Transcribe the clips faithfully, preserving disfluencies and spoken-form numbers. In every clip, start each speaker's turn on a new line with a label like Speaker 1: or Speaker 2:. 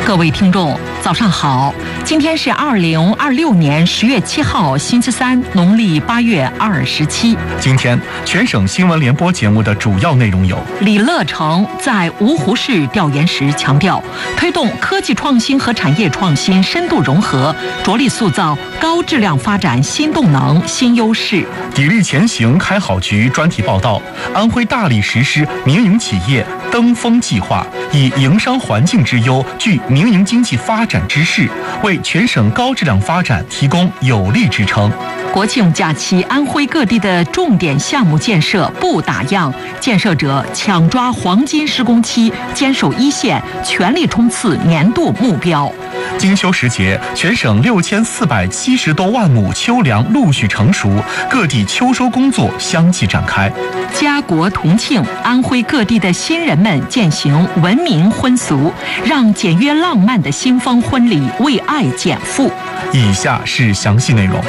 Speaker 1: 各位听众，早上好！今天是二零二六年十月七号，星期三，农历八月二十七。
Speaker 2: 今天全省新闻联播节目的主要内容有：
Speaker 1: 李乐成在芜湖市调研时强调，推动科技创新和产业创新深度融合，着力塑造高质量发展新动能、新优势。
Speaker 2: 砥砺前行开好局专题报道：安徽大力实施民营企业登峰计划，以营商环境之优聚民营经济发展之势，为全省高质量发展提供有力支撑。
Speaker 1: 国庆假期，安徽各地的重点项目建设不打烊，建设者抢抓黄金施工期，坚守一线，全力冲刺年度目标。
Speaker 2: 金秋时节，全省六千四百七十多万亩秋粮陆续成熟，各地秋收工作相继展开。
Speaker 1: 家国同庆，安徽各地的新人们践行文明婚俗，让简约浪漫的新风婚礼为爱减负。
Speaker 2: 以下是详细内容。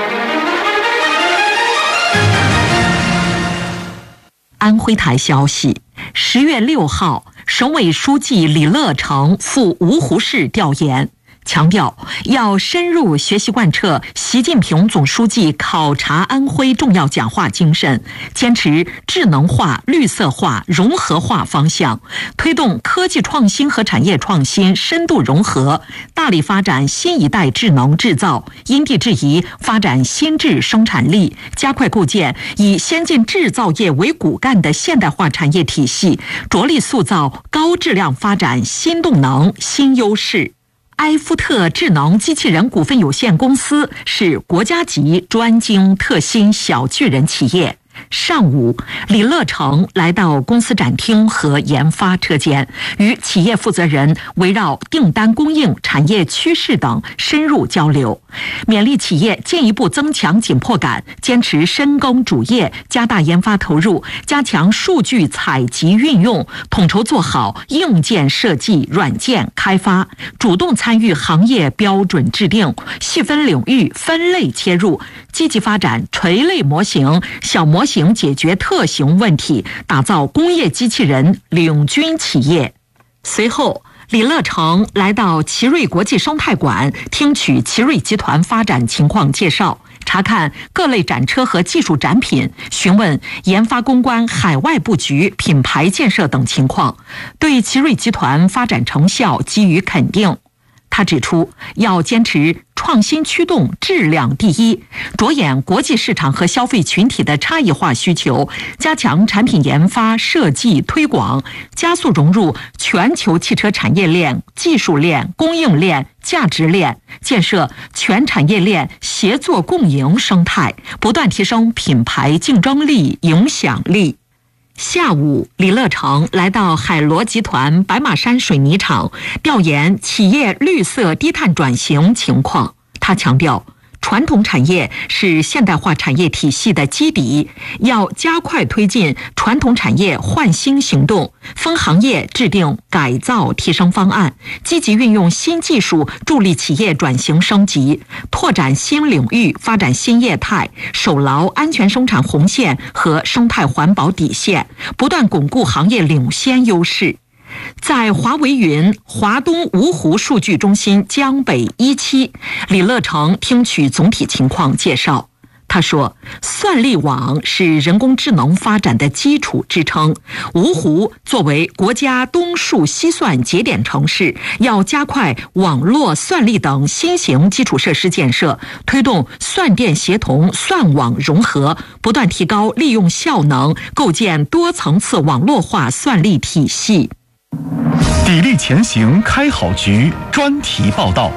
Speaker 1: 安徽台消息，十月六号，省委书记李乐成赴芜湖市调研，强调要深入学习贯彻习近平总书记考察安徽重要讲话精神，坚持智能化、绿色化、融合化方向，推动科技创新和产业创新深度融合，大力发展新一代智能制造，因地制宜发展新质生产力，加快构建以先进制造业为骨干的现代化产业体系，着力塑造高质量发展新动能、新优势。埃夫特智能机器人股份有限公司是国家级专精特新小巨人企业。上午，李乐成来到公司展厅和研发车间，与企业负责人围绕订单供应、产业趋势等深入交流，勉励企业进一步增强紧迫感，坚持深耕主业，加大研发投入，加强数据采集运用，统筹做好硬件设计、软件开发，主动参与行业标准制定，细分领域分类切入，积极发展垂类模型、小模型解决特型问题，打造工业机器人领军企业。随后，李乐成来到奇瑞国际生态馆，听取奇瑞集团发展情况介绍，查看各类展车和技术展品，询问研发攻关、海外布局、品牌建设等情况，对奇瑞集团发展成效给予肯定。他指出，要坚持创新驱动、质量第一，着眼国际市场和消费群体的差异化需求，加强产品研发、设计、推广，加速融入全球汽车产业链、技术链、供应链、价值链，建设全产业链协作共赢生态，不断提升品牌竞争力、影响力。下午，李乐成来到海螺集团白马山水泥厂调研企业绿色低碳转型情况。他强调，传统产业是现代化产业体系的基底，要加快推进传统产业换新行动，分行业制定改造提升方案，积极运用新技术助力企业转型升级，拓展新领域，发展新业态，守牢安全生产红线和生态环保底线，不断巩固行业领先优势。在华为云华东芜湖数据中心江北一期，李乐成听取总体情况介绍。他说，算力网是人工智能发展的基础支撑，芜湖作为国家东数西算节点城市，要加快网络、算力等新型基础设施建设，推动算电协同、算网融合，不断提高利用效能，构建多层次网络化算力体系。
Speaker 2: 砥砺前行开好局专题报道。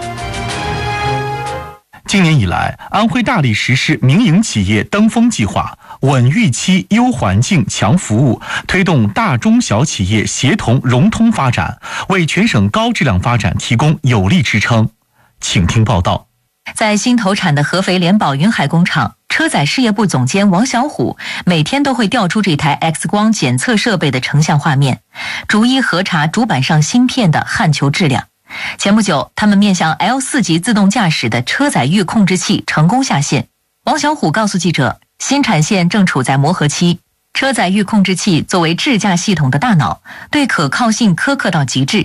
Speaker 2: 今年以来，安徽大力实施民营企业登峰计划，稳预期、优环境、强服务，推动大中小企业协同融通发展，为全省高质量发展提供有力支撑。请听报道。
Speaker 3: 在新投产的合肥联保云海工厂，车载事业部总监王小虎每天都会调出这台 X 光检测设备的成像画面，逐一核查主板上芯片的焊球质量。前不久，他们面向 L 四 级自动驾驶的车载域控制器成功下线。王小虎告诉记者，新产线正处在磨合期，车载域控制器作为智驾系统的大脑，对可靠性苛刻到极致。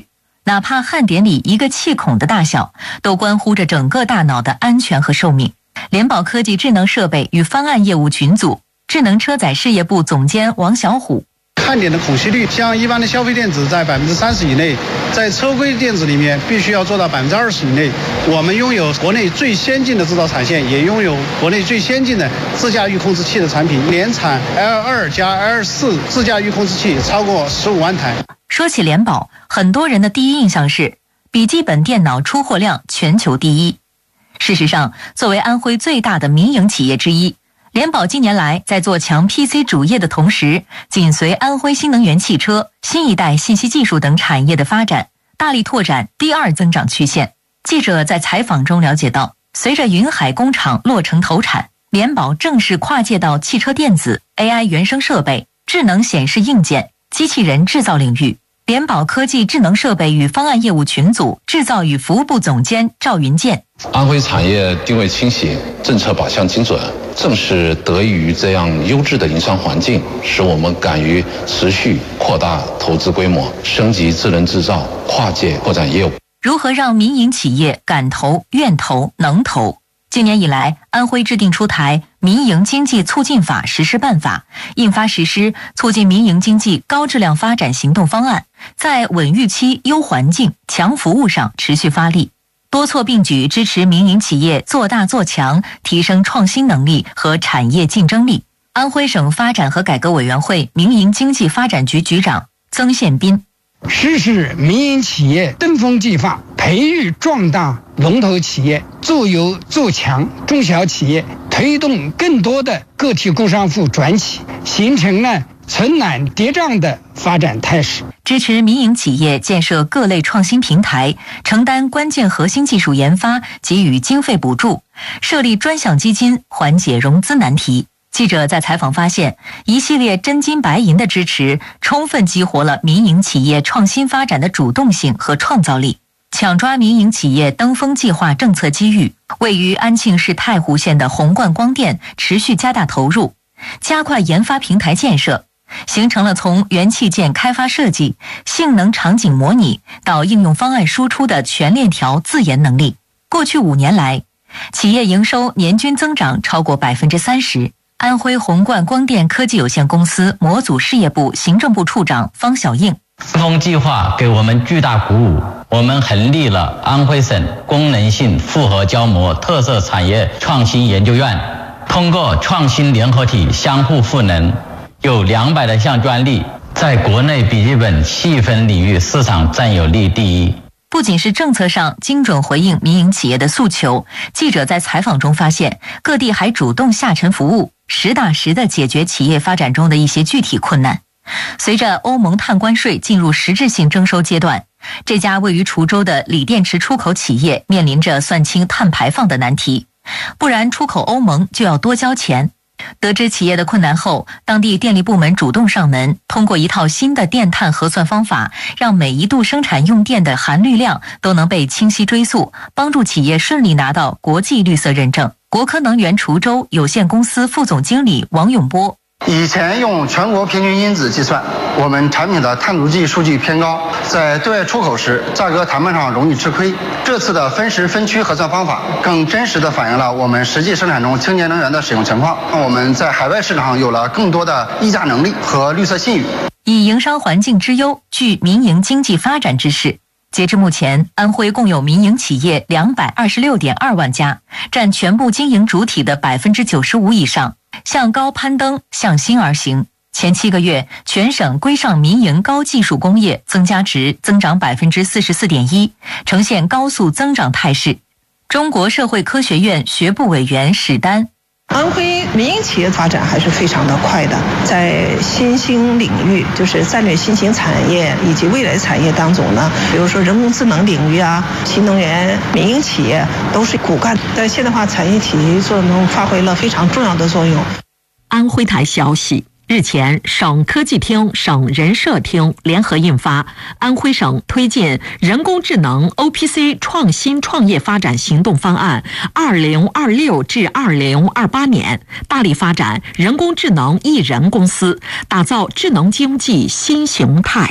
Speaker 3: 哪怕焊点里一个气孔的大小，都关乎着整个大脑的安全和寿命。联保科技智能设备与方案业务群组智能车载事业部总监王小虎。
Speaker 4: 焊点的孔隙率，像一般的消费电子在百分之三十以内，在车规电子里面必须要做到百分之二十以内。我们拥有国内最先进的制造产线，也拥有国内最先进的自驾域控制器的产品，年产 L 二 加 L 四 自驾域控制器超过十五万台。
Speaker 3: 说起联保，很多人的第一印象是笔记本电脑出货量全球第一。事实上，作为安徽最大的民营企业之一，联保近年来在做强 P C 主业的同时，紧随安徽新能源汽车、新一代信息技术等产业的发展，大力拓展第二增长曲线。记者在采访中了解到，随着云海工厂落成投产，联保正式跨界到汽车电子、A I 原生设备、智能显示硬件、机器人制造领域。联保科技智能设备与方案业务群组制造与服务部总监赵云健：
Speaker 5: 安徽产业定位清晰，政策靶向精准，正是得益于这样优质的营商环境，使我们敢于持续扩大投资规模，升级智能制造，跨界扩展业务。
Speaker 3: 如何让民营企业敢投、愿投、能投？今年以来，安徽制定出台《民营经济促进法实施办法》，印发实施《促进民营经济高质量发展行动方案》，在稳预期、优环境、强服务上持续发力，多措并举支持民营企业做大做强，提升创新能力和产业竞争力。安徽省发展和改革委员会民营经济发展局局长曾宪斌：
Speaker 6: 实施民营企业登峰计划，培育壮大龙头企业，做优做强中小企业，推动更多的个体工商户转企，形成了承揽叠嶂的发展态势。
Speaker 3: 支持民营企业建设各类创新平台，承担关键核心技术研发，给予经费补助，设立专项基金，缓解融资难题。记者在采访发现，一系列真金白银的支持，充分激活了民营企业创新发展的主动性和创造力。抢抓民营企业登峰计划政策机遇，位于安庆市太湖县的宏冠光电持续加大投入，加快研发平台建设，形成了从元器件开发设计、性能场景模拟到应用方案输出的全链条自研能力。过去五年来，企业营收年均增长超过百分之三十。安徽宏冠光电科技有限公司模组事业部行政部处长方小应：
Speaker 7: 登峰计划给我们巨大鼓舞，我们成立了安徽省功能性复合胶膜特色产业创新研究院，通过创新联合体相互赋能，有两百多项专利，在国内笔记本细分领域市场占有率第一。
Speaker 3: 不仅是政策上精准回应民营企业的诉求，记者在采访中发现，各地还主动下沉服务，实打实地解决企业发展中的一些具体困难。随着欧盟碳关税进入实质性征收阶段，这家位于滁州的锂电池出口企业面临着算清碳排放的难题，不然出口欧盟就要多交钱。得知企业的困难后，当地电力部门主动上门，通过一套新的电碳核算方法，让每一度生产用电的含氯量都能被清晰追溯，帮助企业顺利拿到国际绿色认证。国科能源滁州有限公司副总经理王永波：
Speaker 4: 以前用全国平均因子计算，我们产品的碳足迹数据偏高，在对外出口时价格谈判上容易吃亏。这次的分时分区核算方法更真实地反映了我们实际生产中清洁能源的使用情况，我们在海外市场上有了更多的议价能力和绿色信誉。
Speaker 3: 以营商环境之优聚民营经济发展之势。截至目前，安徽共有民营企业两百二十六点二万家，占全部经营主体的百分之九十五以上，向高攀登，向新而行。前七个月，全省规上民营高技术工业增加值增长百分之四十四点一，呈现高速增长态势。中国社会科学院学部委员史丹：
Speaker 8: 安徽民营企业发展还是非常的快的，在新兴领域，就是战略新型产业以及未来产业当中呢，比如说人工智能领域啊、新能源，民营企业都是骨干，在现代化产业体系中发挥了非常重要的作用。
Speaker 1: 安徽台消息，日前，省科技厅、省人社厅联合印发《安徽省推进人工智能 O P C 创新创业发展行动方案（二零二六至二零二八年），大力发展人工智能一人公司，打造智能经济新形态。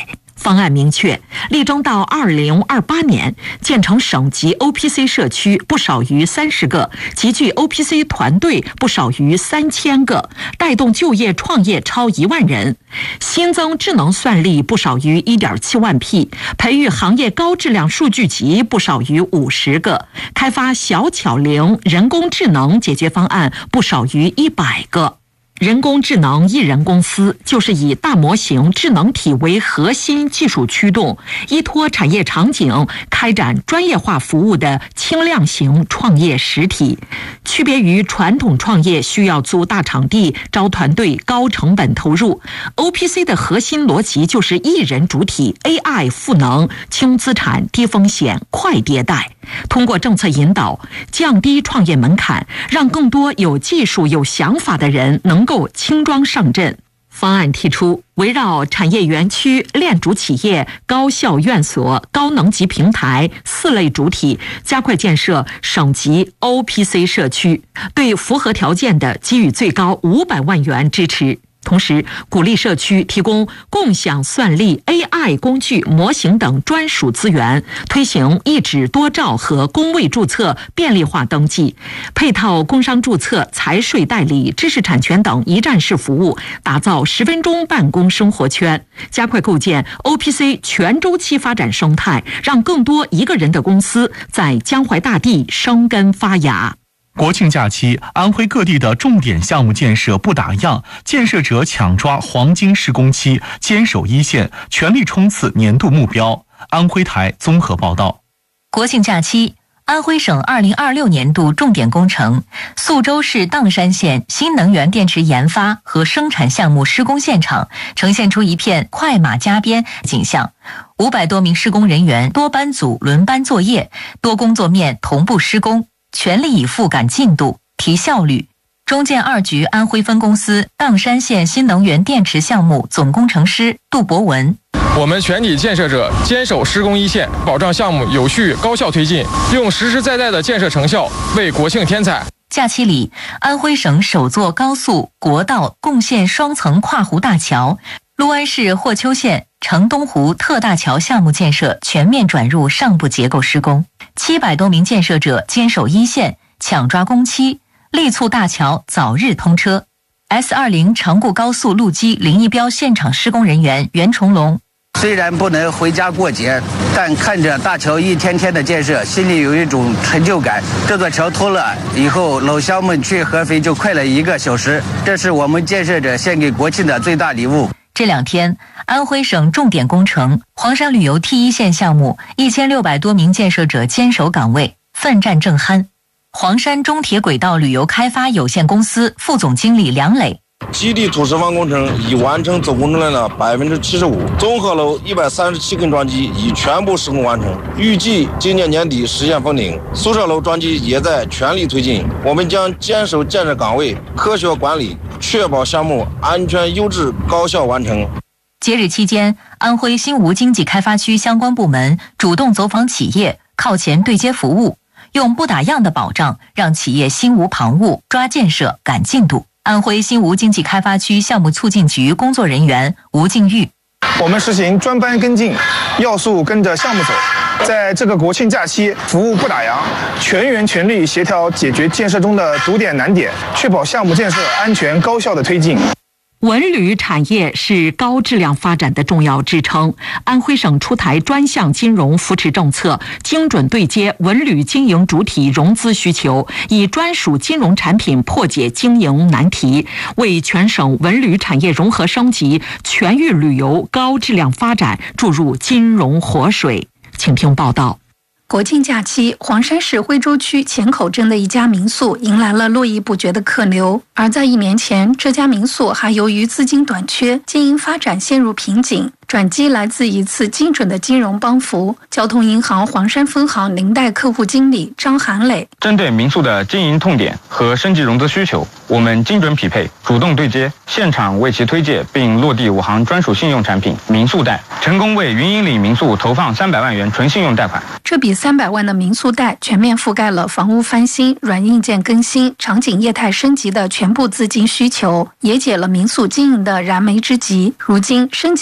Speaker 1: 方案明确，力争到二零二八年建成省级 O P C 社区不少于三十个，集聚 O P C 团队不少于三千个，带动就业创业超一万人，新增智能算力不少于 一点七万匹，培育行业高质量数据集不少于五十个，开发小巧灵人工智能解决方案不少于一百个。人工智能一人公司就是以大模型智能体为核心技术驱动，依托产业场景开展专业化服务的轻量型创业实体。区别于传统创业需要租大场地、招团队、高成本投入， O P C 的核心逻辑就是一人主体 A I 赋能，轻资产、低风险、快迭代。通过政策引导，降低创业门槛，让更多有技术、有想法的人能够轻装上阵。方案提出，围绕产业园区、链主企业、高校院所、高能级平台四类主体，加快建设省级 O P C 社区，对符合条件的给予最高五百万元支持。同时，鼓励社区提供共享算力、A I 工具、模型等专属资源，推行一纸多照和工位注册便利化登记，配套工商注册、财税代理、知识产权等一站式服务，打造十分钟办公生活圈，加快构建 O P C 全周期发展生态，让更多一个人的公司在江淮大地生根发芽。
Speaker 2: 国庆假期，安徽各地的重点项目建设不打烊，建设者抢抓黄金施工期，坚守一线，全力冲刺年度目标。安徽台综合报道。
Speaker 3: 国庆假期，安徽省二零二六年度重点工程宿州市砀山县新能源电池研发和生产项目施工现场呈现出一片快马加鞭景象。五百多名施工人员多班组轮班作业，多工作面同步施工，全力以赴赶进度、提效率。中建二局安徽分公司砀山县新能源电池项目总工程师杜博文：
Speaker 9: 我们全体建设者坚守施工一线，保障项目有序高效推进，用实实在在的建设成效为国庆添彩。
Speaker 3: 假期里，安徽省首座高速、国道共线双层跨湖大桥——六安市霍丘县城东湖特大桥项目建设全面转入上部结构施工。七百多名建设者坚守一线，抢抓工期，力促大桥早日通车。S 二十 长固高速路基临沂标现场施工人员袁崇龙：
Speaker 10: 虽然不能回家过节，但看着大桥一天天的建设，心里有一种成就感。这座桥通了以后，老乡们去合肥就快了一个小时，这是我们建设者献给国庆的最大礼物。
Speaker 3: 这两天，安徽省重点工程黄山旅游 T 一线项目一千六百多名建设者坚守岗位，奋战正酣。黄山中铁轨道旅游开发有限公司副总经理梁磊：
Speaker 11: 基地土石方工程已完成总工程量的百分之七十五，综合楼一百三十七根桩基已全部施工完成，预计今年年底实现封顶。宿舍楼桩基也在全力推进，我们将坚守建设岗位，科学管理，确保项目安全、优质、高效完成。
Speaker 3: 节日期间，安徽新吴经济开发区相关部门主动走访企业，靠前对接服务，用不打烊的保障，让企业心无旁骛，抓建设、赶进度。安徽新吴经济开发区项目促进局工作人员吴静玉：
Speaker 12: 我们实行专班跟进，要素跟着项目走，在这个国庆假期，服务不打烊，全员全力协调解决建设中的堵点难点，确保项目建设安全高效的推进。
Speaker 1: 文旅产业是高质量发展的重要支撑。安徽省出台专项金融扶持政策，精准对接文旅经营主体融资需求，以专属金融产品破解经营难题，为全省文旅产业融合升级、全域旅游高质量发展注入金融活水。请听报道。
Speaker 13: 国庆假期，黄山市徽州区前口镇的一家民宿迎来了络绎不绝的客流。而在一年前，这家民宿还由于资金短缺，经营发展陷入瓶颈。转机来自一次精准的金融帮扶。交通银行黄山分行零贷客户经理张涵磊：
Speaker 14: 针对民宿的经营痛点和升级融资需求，我们精准匹配，主动对接，现场为其推介并落地五行专属信用产品民宿贷，成功为云荫岭民宿投放三百万元纯信用贷款。
Speaker 13: 这笔三百万的民宿贷全面覆盖了房屋翻新、软硬件更新、场景业态升级的全部资金需求，也解了民宿经营的燃眉之急。如今，升级后的民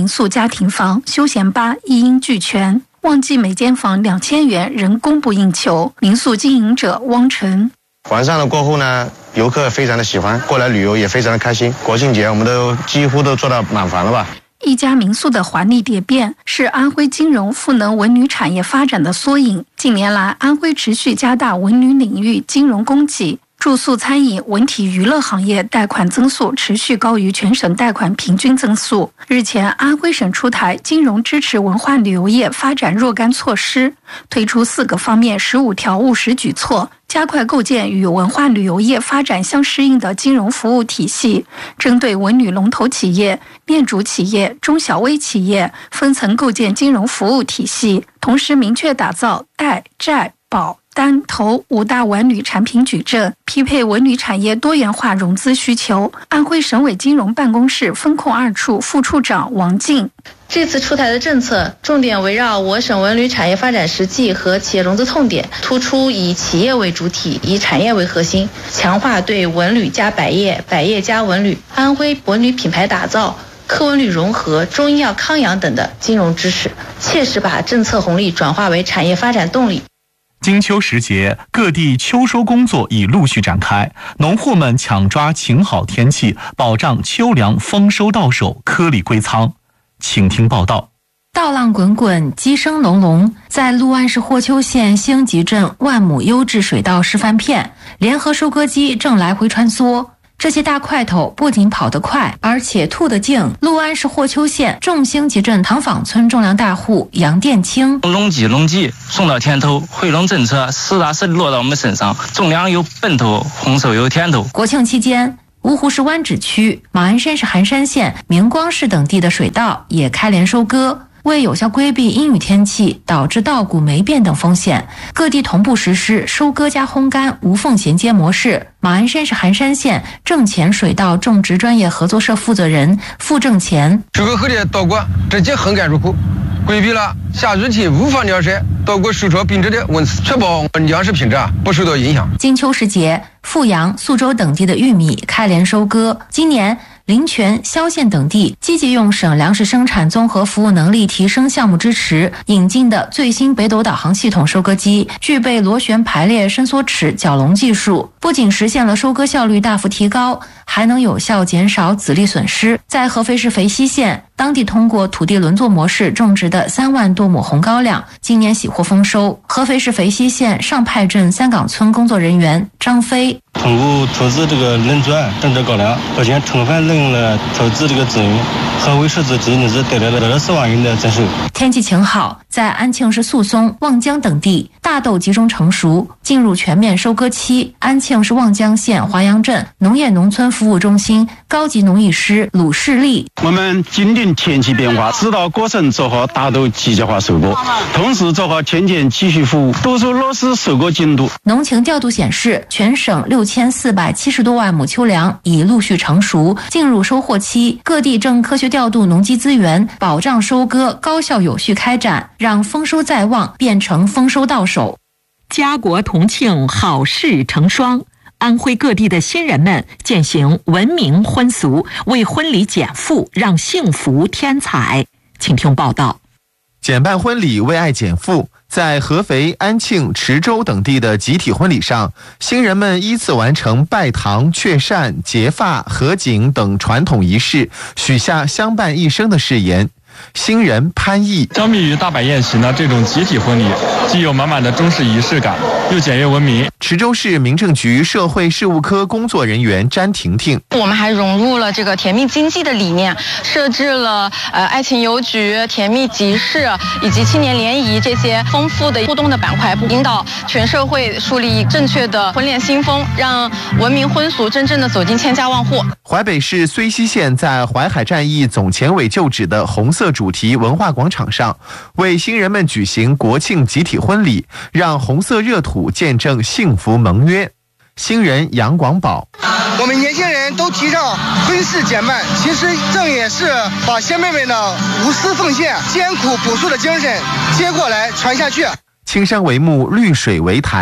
Speaker 13: 民宿家庭房、休闲吧一应俱全。旺季每间房两千元，仍供不应求。民宿经营者汪晨：
Speaker 15: 完善了过后呢，游客非常的喜欢，过来旅游也非常的开心。国庆节我们都几乎都做到满房了吧。
Speaker 13: 一家民宿的华丽蝶变是安徽金融赋能文旅产业发展的缩影。近年来，安徽持续加大文旅领域金融供给，住宿、餐饮、文体娱乐行业贷款增速持续高于全省贷款平均增速。日前，安徽省出台金融支持文化旅游业发展若干措施，推出四个方面十五条务实举措，加快构建与文化旅游业发展相适应的金融服务体系，针对文旅龙头企业、链主企业、中小微企业分层构建金融服务体系，同时明确打造贷、债、保、单、投五大文旅产品矩阵，匹配文旅产业多元化融资需求。安徽省委金融办公室风控二处副处长王静：
Speaker 16: 这次出台的政策重点围绕我省文旅产业发展实际和企业融资痛点，突出以企业为主体，以产业为核心，强化对文旅加百业、百业加文旅、安徽文旅品牌打造、科文旅融合、中医药康养等的金融支持，切实把政策红利转化为产业发展动力。
Speaker 2: 金秋时节，各地秋收工作已陆续展开，农户们抢抓晴好天气，保障秋粮丰收到手，颗粒归仓。请听报道。
Speaker 3: 稻浪滚滚，鸡声隆隆，在六安市霍丘县兴集镇万亩优质水稻示范片，联合收割机正来回穿梭。这些大块头不仅跑得快，而且吐得净。六安市霍丘县众兴集镇塘坊村种粮大户杨殿清：
Speaker 17: 农机农机送到田头，回农政策实打实地落到我们身上，种粮有奔头，丰收有甜头。
Speaker 3: 国庆期间，芜湖市湾址区、马鞍山市含山县、明光市等地的水稻也开镰收割。为有效规避阴雨天气导致稻谷霉变等风险，各地同步实施收割加烘干无缝衔接模式。马鞍山市含山县正前水稻种植专业合作社负责人付正前：
Speaker 18: 收割后的稻谷直接烘干入库，规避了下雨天无法晾晒稻谷收成品质的问题，确保粮食品质啊不受到影响。
Speaker 3: 金秋时节，阜阳、宿州等地的玉米开镰收割。今年临泉、萧县等地积极用省粮食生产综合服务能力提升项目支持引进的最新北斗导航系统收割机，具备螺旋排列伸缩齿绞笼技术，不仅实现了收割效率大幅提高，还能有效减少籽粒损失。在合肥市肥西县，当地通过土地轮作模式种植的三万多亩红高粱，今年喜获丰收。合肥市肥西县上派镇三岗村工作人员张飞：
Speaker 19: 通过投资这个轮转种植高粱，目前充分利用了投资这个资源，合肥市自今年是带来了二十万元的增收。
Speaker 3: 天气晴好，在安庆市宿松、望江等地，大豆集中成熟，进入全面收割期。安庆市望江县华阳镇农业农村服务中心高级农艺师鲁世立：
Speaker 20: 我们紧盯天气变化，指导各省做好大豆机械化收割，同时做好田间继续服务，督促落实收割进度。
Speaker 3: 农情调度显示，全省六千四百七十多万亩秋粮已陆续成熟，进入收获期，各地正科学调度农机资源，保障收割高效有序开展，让丰收在望变成丰收到手。
Speaker 1: 家国同庆，好事成双。安徽各地的新人们践行文明婚俗，为婚礼减负，让幸福添彩。请听报道。
Speaker 21: 减半婚礼，为爱减负。在合肥、安庆、池州等地的集体婚礼上，新人们依次完成拜堂、确扇、结发、合卺等传统仪式，许下相伴一生的誓言。新人潘毅：
Speaker 9: 相比于大摆宴席呢，这种集体婚礼既有满满的中式仪式感，又简约文明。
Speaker 21: 池州市民政局社会事务科工作人员詹婷婷：
Speaker 22: 我们还融入了这个甜蜜经济的理念，设置了呃爱情邮局、甜蜜集市以及青年联谊这些丰富的互动的板块，引导全社会树立正确的婚恋新风，让文明婚俗真正的走进千家万户。
Speaker 21: 淮北市睢溪县在淮海战役总前委旧址的红色主题文化广场上，为新人们举行国庆集体婚礼，让红色热土见证幸福盟约。新人杨广宝：
Speaker 23: 我们年轻人都提倡婚事减半，其实正也是把先辈们的无私奉献、艰苦朴素的精神接过来传下去。
Speaker 21: 青山为幕，绿水为台。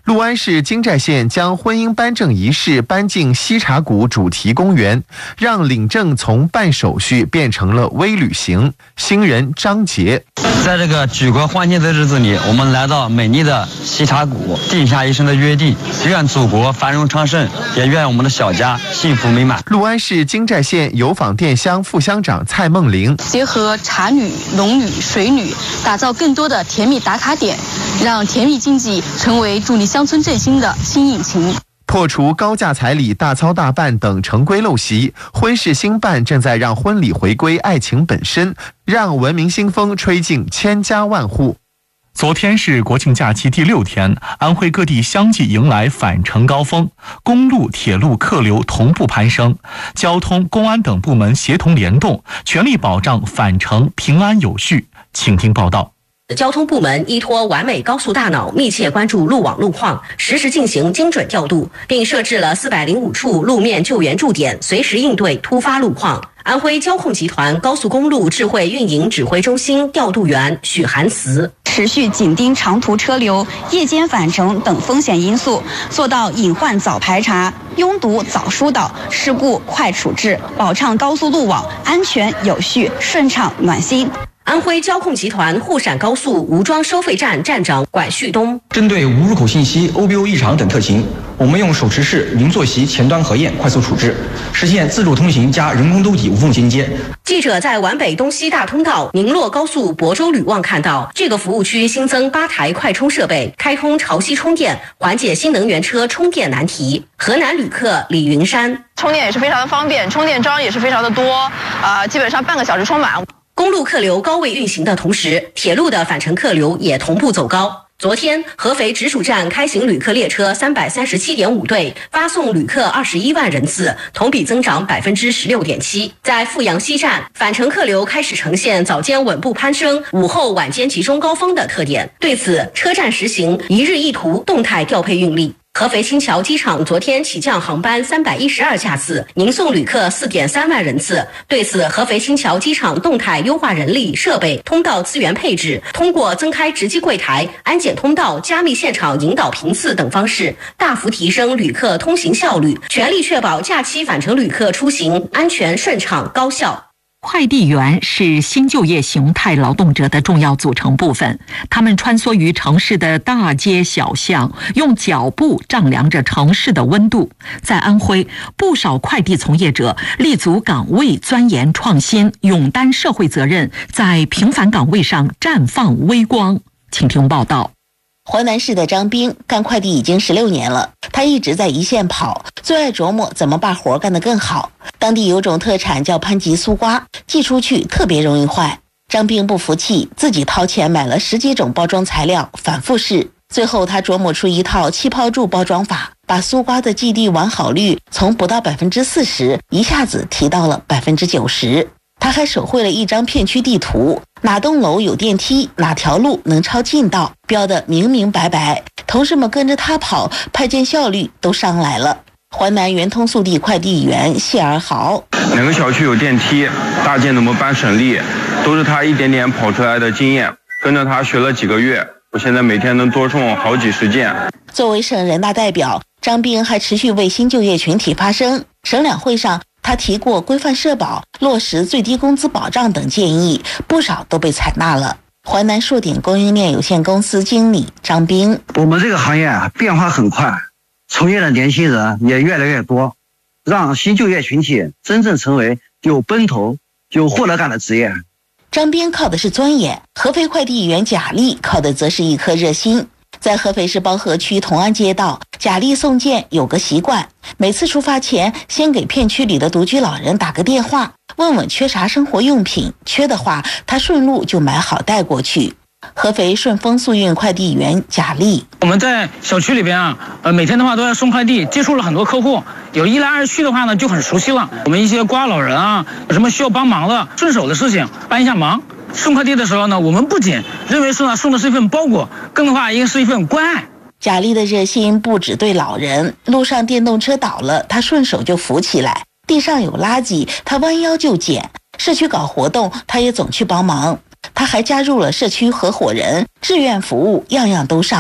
Speaker 21: 六安市金寨县将婚姻颁证仪式搬进西茶谷主题公园，让领证从办手续变成了微旅行。新人张杰，
Speaker 5: 在这个举国欢庆的日子里，我们来到美丽的西茶谷，定下一生的约定，愿祖国繁荣昌盛，也愿我们的小家幸福美满。
Speaker 21: 六安市金寨县油坊店乡副乡长蔡梦玲，
Speaker 6: 结合茶旅、龙旅、水旅，打造更多的甜蜜打卡点，让甜蜜经济成为助力乡村振兴的新引擎。
Speaker 21: 破除高价彩礼、大操大办等成规陋习，婚事兴办正在让婚礼回归爱情本身，让文明新风吹进千家万户。
Speaker 2: 昨天是国庆假期第六天，安徽各地相继迎来返程高峰，公路、铁路客流同步攀升，交通、公安等部门协同联动，全力保障返程平安有序。请听报道。
Speaker 7: 交通部门依托完美高速大脑，密切关注路网路况，实时进行精准调度，并设置了四百零五处路面救援驻点，随时应对突发路况。安徽交控集团高速公路智慧运营指挥中心调度员许寒慈，
Speaker 24: 持续紧盯长途车流、夜间返程等风险因素，做到隐患早排查、拥堵早疏导、事故快处置，保障高速路网安全有序、顺畅暖心。
Speaker 7: 安徽交控集团沪陕高速吴庄收费站站长管旭东，
Speaker 25: 针对无入口信息、O B O 异常等特情，我们用手持式零坐席前端核验快速处置，实现自助通行加人工兜底无缝衔接。
Speaker 7: 记者在皖北东西大通道宁洛高速亳州吕旺看到，这个服务区新增八台快充设备，开通潮汐充电，缓解新能源车充电难题。河南旅客李云山，
Speaker 26: 充电也是非常的方便，充电桩也是非常的多，呃，基本上半个小时充满。
Speaker 7: 公路客流高位运行的同时，铁路的返程客流也同步走高。昨天，合肥直属站开行旅客列车三百三十七点五对，发送旅客二十一万人次，同比增长百分之十六点七。在阜阳西站，返程客流开始呈现早间稳步攀升，午后晚间集中高峰的特点。对此，车站实行一日一途动态调配运力。合肥青桥机场昨天起降航班三百一十二架次，迎送旅客四点三万人次。对此，合肥青桥机场动态优化人力、设备、通道资源配置，通过增开值机柜台、安检通道、加密现场引导频次等方式，大幅提升旅客通行效率，全力确保假期返程旅客出行安全顺畅高效。
Speaker 1: 快递员是新就业形态劳动者的重要组成部分，他们穿梭于城市的大街小巷，用脚步丈量着城市的温度。在安徽，不少快递从业者立足岗位，钻研创新，勇担社会责任，在平凡岗位上绽放微光。请听报道。
Speaker 27: 淮南市的张兵干快递已经十六年了，他一直在一线跑，最爱琢磨怎么把活干得更好。当地有种特产叫潘吉酥瓜，寄出去特别容易坏。张兵不服气，自己掏钱买了十几种包装材料，反复试。最后他琢磨出一套气泡柱包装法，把酥瓜的寄递完好率从不到百分之四十，一下子提到了百分之九十。他还手绘了一张片区地图，哪栋楼有电梯，哪条路能抄近道，标得明明白白。同事们跟着他跑，派件效率都上来了。淮南圆通速递快递员谢尔豪，
Speaker 28: 哪个小区有电梯，大件怎么搬省力，都是他一点点跑出来的经验。跟着他学了几个月，我现在每天能多送好几十件。
Speaker 27: 作为省人大代表，张兵还持续为新就业群体发声。省两会上，他提过规范社保、落实最低工资保障等建议，不少都被采纳了。淮南硕鼎供应链有限公司经理张兵，
Speaker 29: 我们这个行业啊变化很快，从业的年轻人也越来越多，让新就业群体真正成为有奔头、有获得感的职业。
Speaker 27: 张兵靠的是钻研，合肥快递员贾丽靠的则是一颗热心。在合肥市包河区同安街道，贾丽送件有个习惯，每次出发前先给片区里的独居老人打个电话，问问缺啥生活用品，缺的话他顺路就买好带过去。合肥顺丰速运快递员贾丽，
Speaker 30: 我们在小区里边啊，呃，每天的话都要送快递，接触了很多客户，有一来二去的话呢，就很熟悉了。我们一些瓜老人啊，有什么需要帮忙的，顺手的事情帮一下忙。送快递的时候呢，我们不仅认为说呢送的是一份包裹，更的话应该是一份关爱。
Speaker 27: 贾丽的热心不只对老人，路上电动车倒了，他顺手就扶起来；地上有垃圾，他弯腰就捡；社区搞活动，他也总去帮忙。他还加入了社区合伙人，志愿服务样样都上。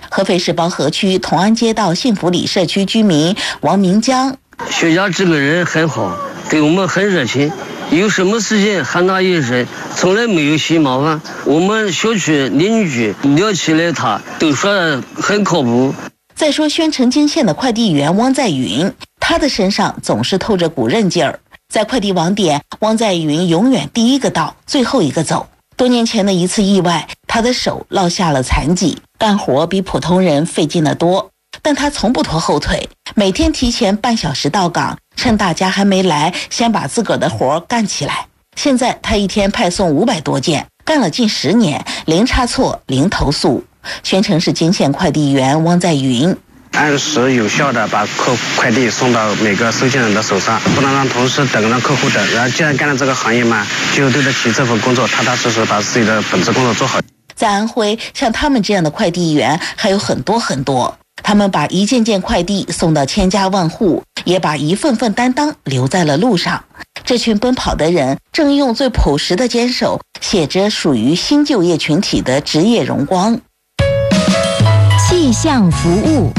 Speaker 27: 合肥市包河区同安街道幸福里社区居民王明江，
Speaker 4: 学家这个人很好，对我们很热情，有什么事情喊他一声，从来没有嫌麻烦。我们小区邻居聊起来他都说很靠谱。
Speaker 27: 再说宣城泾县的快递员汪在云，他的身上总是透着股韧劲儿。在快递网点，汪在云永远第一个到，最后一个走。多年前的一次意外，他的手落下了残疾，干活比普通人费劲得多。但他从不拖后腿，每天提前半小时到岗，趁大家还没来，先把自个儿的活干起来。现在他一天派送五百多件，干了近十年，零差错，零投诉。宣城市泾县快递员汪在云，
Speaker 8: 按时有效的把客快递送到每个收件人的手上，不能让同事等，让客户等。然后既然干了这个行业嘛，就对得起这份工作，踏踏实实把自己的本职工作做好。
Speaker 27: 在安徽，像他们这样的快递员还有很多很多，他们把一件件快递送到千家万户，也把一份份担当留在了路上。这群奔跑的人正用最朴实的坚守，写着属于新就业群体的职业荣光。
Speaker 3: 气象服务。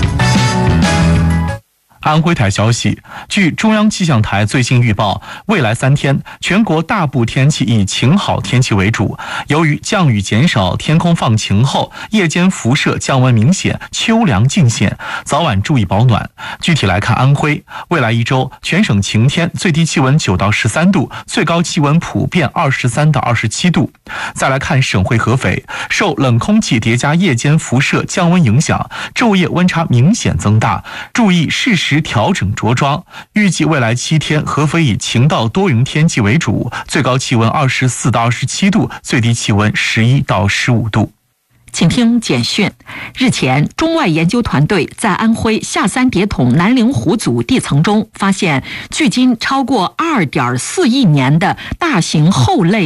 Speaker 2: 安徽台消息，据中央气象台最新预报，未来三天全国大部天气以晴好天气为主。由于降雨减少，天空放晴后，夜间辐射降温明显，秋凉尽显，早晚注意保暖。具体来看，安徽未来一周全省晴天，最低气温九到十三度，最高气温普遍二十三到二十七度。再来看省会合肥，受冷空气叠加夜间辐射降温影响，昼夜温差明显增大，注意适时调整着装。预计未来七天，合肥以晴到多云天气为主，最高气温二十四到二十七度，最低气温十一到十五度。
Speaker 1: 请听简讯。日前，中外研究团队在安徽下三叠桶南陵湖组地层中发现，距今超过二点四亿年的大型后类